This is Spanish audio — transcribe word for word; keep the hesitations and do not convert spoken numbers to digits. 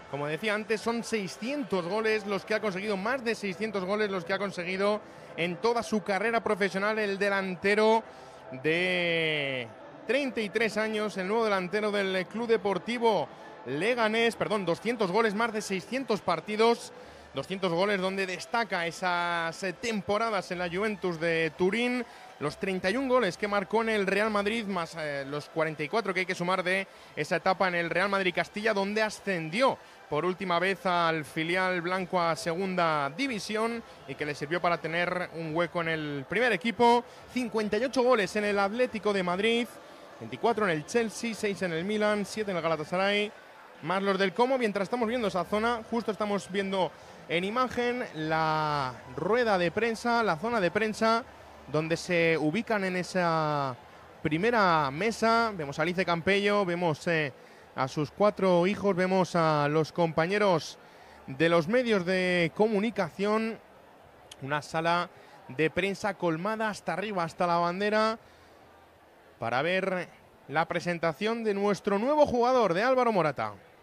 Como decía antes, son seiscientos goles los que ha conseguido, más de seiscientos goles los que ha conseguido en toda su carrera profesional el delantero de treinta y tres años, el nuevo delantero del Club Deportivo Leganés, perdón, doscientos goles, más de seiscientos partidos, doscientos goles donde destaca esas temporadas en la Juventus de Turín, los treinta y un goles que marcó en el Real Madrid, más eh, los cuarenta y cuatro que hay que sumar de esa etapa en el Real Madrid Castilla, donde ascendió por última vez al filial blanco a segunda división y que le sirvió para tener un hueco en el primer equipo. cincuenta y ocho goles en el Atlético de Madrid, veinticuatro en el Chelsea, seis en el Milan, siete en el Galatasaray, más los del Como. Mientras estamos viendo esa zona, justo estamos viendo en imagen la rueda de prensa, la zona de prensa, donde se ubican en esa primera mesa. Vemos a Alice Campello, vemos eh, a sus cuatro hijos, vemos a los compañeros de los medios de comunicación. Una sala de prensa colmada hasta arriba, hasta la bandera, para ver la presentación de nuestro nuevo jugador, de Álvaro Morata.